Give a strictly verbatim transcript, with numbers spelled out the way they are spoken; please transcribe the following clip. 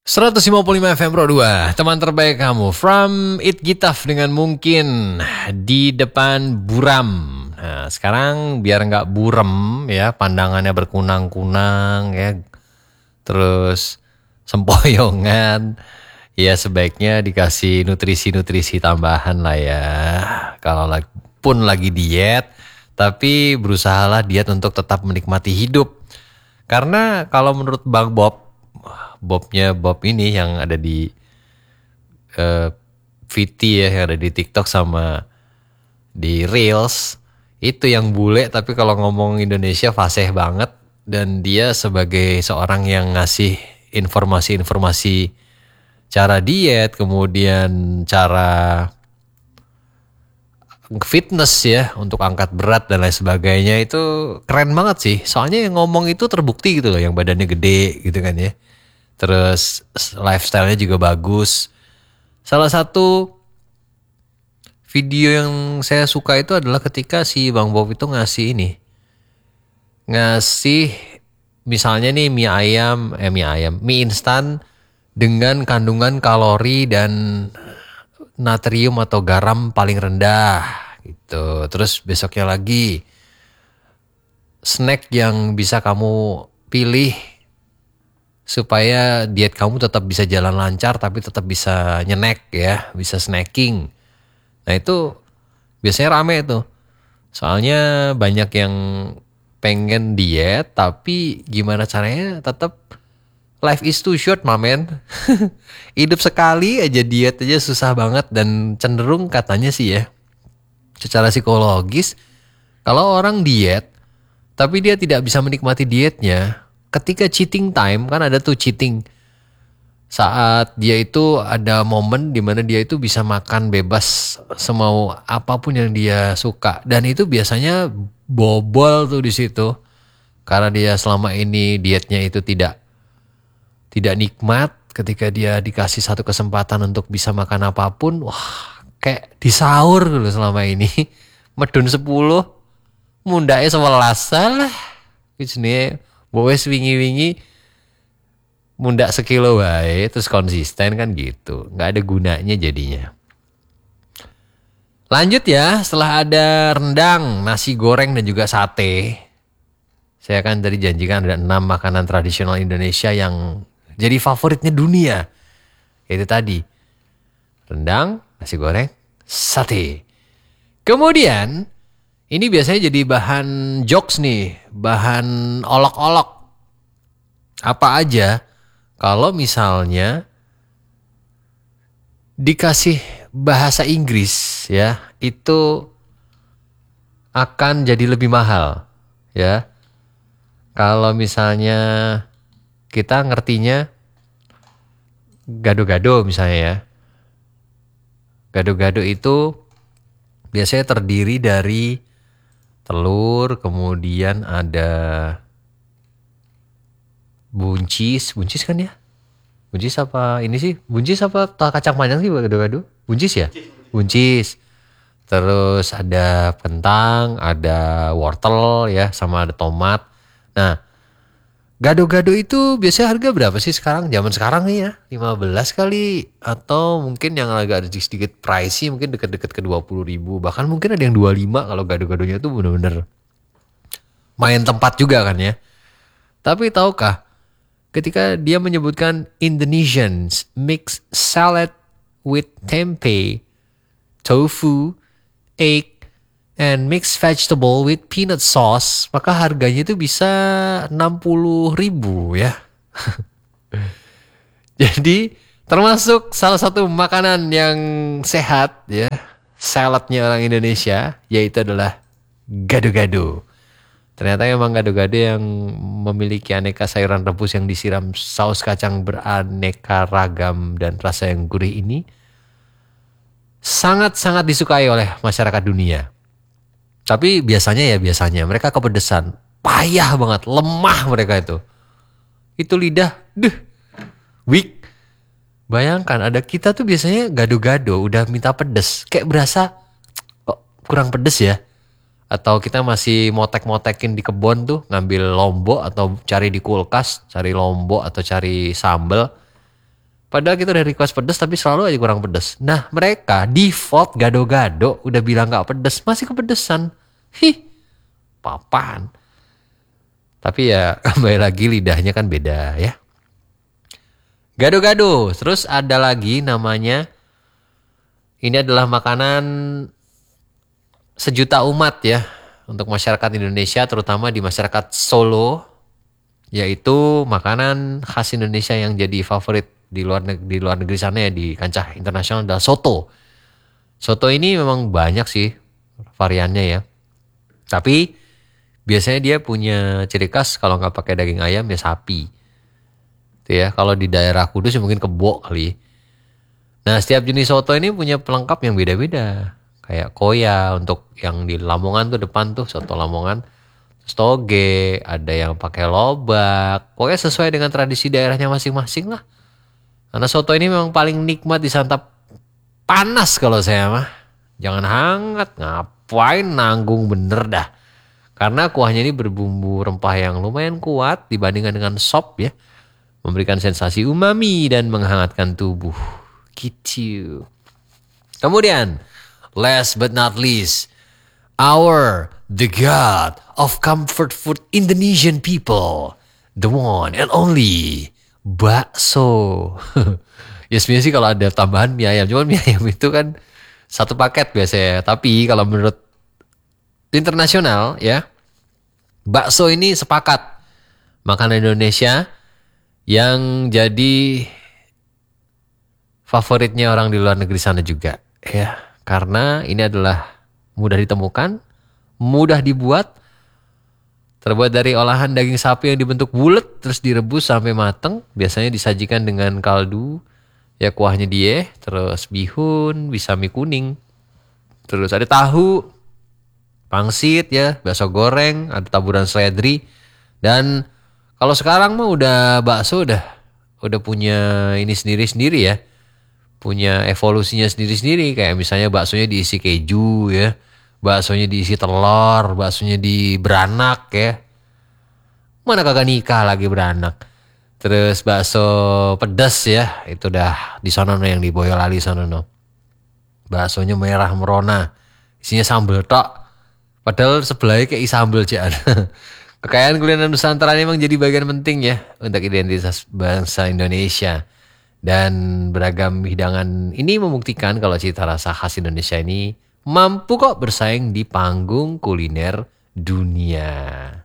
seratus lima puluh lima F M Pro dua, teman terbaik kamu. From It Gitaf dengan mungkin di depan buram. Nah, sekarang biar nggak burem ya, pandangannya berkunang-kunang ya, terus sempoyongan. Ya sebaiknya dikasih nutrisi-nutrisi tambahan lah ya. Kalau lagi, pun lagi diet, tapi berusahalah diet untuk tetap menikmati hidup. Karena kalau menurut Bang Bob, Bobnya Bob ini yang ada di uh, V T ya, yang ada di TikTok sama di Reels, itu yang bule tapi kalau ngomong Indonesia fasih banget, dan dia sebagai seorang yang ngasih informasi-informasi cara diet, kemudian cara fitness ya, untuk angkat berat dan lain sebagainya, itu keren banget sih. Soalnya yang ngomong itu terbukti gitu loh, yang badannya gede gitu kan ya. Terus lifestyle-nya juga bagus. Salah satu video yang saya suka itu adalah ketika si Bang Bob itu ngasih ini. Ngasih misalnya nih mie ayam, eh mie ayam, mie instan dengan kandungan kalori dan natrium atau garam paling rendah gitu. Terus besoknya lagi snack yang bisa kamu pilih supaya diet kamu tetap bisa jalan lancar tapi tetap bisa nyenek ya, bisa snacking. Nah itu biasanya rame tuh. Soalnya banyak yang pengen diet tapi gimana caranya tetap, life is too short mamen. Hidup sekali aja, diet aja susah banget. Dan cenderung katanya sih ya, secara psikologis, kalau orang diet tapi dia tidak bisa menikmati dietnya, ketika cheating time, kan ada tuh cheating, saat dia itu ada momen dimana dia itu bisa makan bebas semau apapun yang dia suka, dan itu biasanya bobol tuh di situ karena dia selama ini dietnya itu tidak tidak nikmat. Ketika dia dikasih satu kesempatan untuk bisa makan apapun, wah kayak disaur dulu selama ini. Medun sepuluh, mundaknya sebelas lah. Ini wes wingi-wingi mundak sekilo wae terus konsisten kan gitu. Nggak ada gunanya jadinya. Lanjut ya, setelah ada rendang, nasi goreng dan juga sate. Saya kan tadi janjikan ada enam makanan tradisional Indonesia yang jadi favoritnya dunia. Itu tadi rendang, nasi goreng, sate. Kemudian ini biasanya jadi bahan jokes nih, bahan olok-olok. Apa aja kalau misalnya dikasih bahasa Inggris ya, itu akan jadi lebih mahal ya. Kalau misalnya kita ngertinya gado-gado misalnya ya. Gado-gado itu biasanya terdiri dari telur, kemudian ada buncis, buncis kan ya? Buncis apa ini sih? Buncis apa kacang panjang sih gado-gado? Buncis ya? Buncis. Terus ada kentang, ada wortel ya, sama ada tomat. Nah, gado-gado itu biasanya harga berapa sih sekarang? Zaman sekarang nih ya, lima belas kali. Atau mungkin yang agak sedikit pricey, mungkin deket-deket ke dua puluh ribu. Bahkan mungkin ada yang dua puluh lima kalau gado-gadonya tuh bener-bener main tempat juga kan ya. Tapi tahukah, ketika dia menyebutkan Indonesians mix salad with tempeh, tofu, egg, and mixed vegetable with peanut sauce, maka harganya itu bisa enam puluh ribu ya. Jadi termasuk salah satu makanan yang sehat ya, saladnya orang Indonesia, yaitu adalah gado-gado. Ternyata memang gado-gado yang memiliki aneka sayuran rebus yang disiram saus kacang beraneka ragam dan rasa yang gurih ini sangat-sangat disukai oleh masyarakat dunia. Tapi biasanya ya biasanya mereka kepedesan, payah banget, lemah mereka itu. Itu lidah, duh, weak. Bayangkan ada kita tuh biasanya gado-gado udah minta pedes, kayak berasa kok kurang pedes ya. Atau kita masih motek-motekin di kebun tuh, ngambil lombok atau cari di kulkas, cari lombok atau cari sambal. Padahal kita udah request pedes tapi selalu aja kurang pedes. Nah mereka default gado-gado udah bilang gak pedes, masih kepedesan. Hih, papan. Tapi ya kembali lagi lidahnya kan beda ya. Gado-gado. Terus ada lagi namanya, ini adalah makanan sejuta umat ya. Untuk masyarakat Indonesia, terutama di masyarakat Solo. Yaitu makanan khas Indonesia yang jadi favorit di luar negeri, di luar negeri sana ya, di kancah internasional adalah soto. Soto ini memang banyak sih variannya ya. Tapi biasanya dia punya ciri khas kalau nggak pakai daging ayam ya sapi. Itu ya, kalau di daerah Kudus ya mungkin kebo kali. Nah, setiap jenis soto ini punya pelengkap yang beda-beda. Kayak koya untuk yang di Lamongan tuh depan tuh soto Lamongan. Terus toge, ada yang pakai lobak. Pokoknya sesuai dengan tradisi daerahnya masing-masing lah. Karena soto ini memang paling nikmat disantap panas kalau saya mah. Jangan hangat, ngapain nanggung bener dah. Karena kuahnya ini berbumbu rempah yang lumayan kuat dibandingkan dengan sop ya. Memberikan sensasi umami dan menghangatkan tubuh. Gitu. Kemudian, last but not least, our the god of comfort food Indonesian people. The one and only bakso. Ya sebenarnya sih kalau ada tambahan mie ayam. Cuman mie ayam itu kan satu paket biasanya. Tapi kalau menurut internasional ya, bakso ini sepakat makanan Indonesia yang jadi favoritnya orang di luar negeri sana juga ya. Karena ini adalah mudah ditemukan, mudah dibuat, terbuat dari olahan daging sapi yang dibentuk bulat terus direbus sampai mateng. Biasanya disajikan dengan kaldu ya, kuahnya dia, terus bihun, bisa mie kuning, terus ada tahu, pangsit ya, bakso goreng, ada taburan seledri. Dan kalau sekarang mah udah bakso udah udah punya ini sendiri-sendiri ya. Punya evolusinya sendiri-sendiri. Kayak misalnya baksonya diisi keju ya. Baksonya diisi telur, baksonya di beranak ya. Mana kagak nikah lagi beranak. Terus bakso pedas ya, itu udah di sono yang di Boyolali sono. Baksonya merah merona, isinya sambal tok. Padahal sebelahnya kayak sambal cian. Kekayaan kuliner Nusantara ini memang jadi bagian penting ya untuk identitas bangsa Indonesia. Dan beragam hidangan ini membuktikan kalau cita rasa khas Indonesia ini mampu kok bersaing di panggung kuliner dunia.